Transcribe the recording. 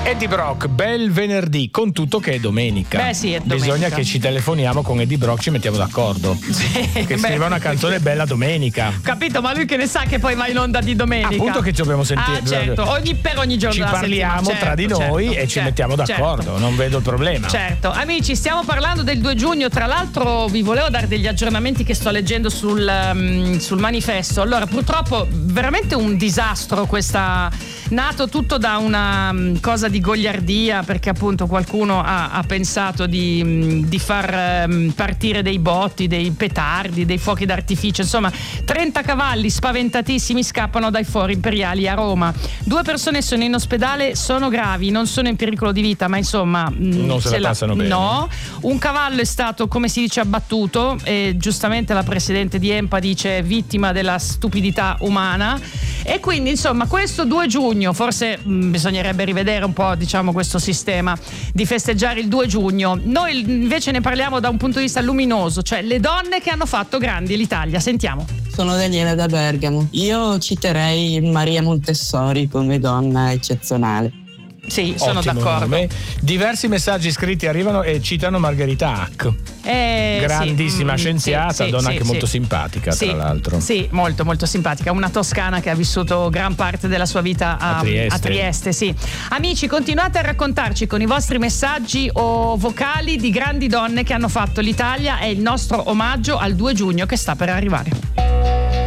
Eddie Brock, bel venerdì, con tutto che è domenica. Beh sì, è domenica. Bisogna che ci telefoniamo con Eddie Brock, ci mettiamo d'accordo. Che scriva una canzone bella domenica. Capito, ma lui che ne sa che poi va in onda di domenica? Appunto che ci dobbiamo sentire. Ah, certo, per ogni giorno ci della parliamo settimana. tra di noi e ci mettiamo d'accordo, non vedo il problema. Certo, amici, stiamo parlando del 2 giugno. Tra l'altro vi volevo dare degli aggiornamenti che sto leggendo sul manifesto. Allora, purtroppo veramente un disastro questa, nato tutto da una cosa di goliardia, perché appunto qualcuno ha pensato di far partire dei botti, dei petardi, dei fuochi d'artificio. Insomma, 30 cavalli spaventatissimi scappano dai fori imperiali a Roma. 2 persone sono in ospedale, sono gravi, non sono in pericolo di vita, ma insomma non se la passano bene. No, un cavallo è stato, come si dice, abbattuto e giustamente la presidente di EMPA dice vittima della stupidità umana. E quindi insomma questo 2 giugno forse bisognerebbe rivedere un po', diciamo, questo sistema di festeggiare il 2 giugno. Noi invece ne parliamo da un punto di vista luminoso, cioè le donne che hanno fatto grandi l'Italia. Sentiamo. Sono Daniela da Bergamo. Io citerei Maria Montessori come donna eccezionale. Sì, sono ottimo d'accordo. Nome. Diversi messaggi scritti arrivano e citano Margherita Hack. Grandissima scienziata, donna anche molto simpatica, tra l'altro. Sì, molto molto simpatica, una toscana che ha vissuto gran parte della sua vita a Trieste, sì. Amici, continuate a raccontarci con i vostri messaggi o vocali di grandi donne che hanno fatto l'Italia. È il nostro omaggio al 2 giugno che sta per arrivare.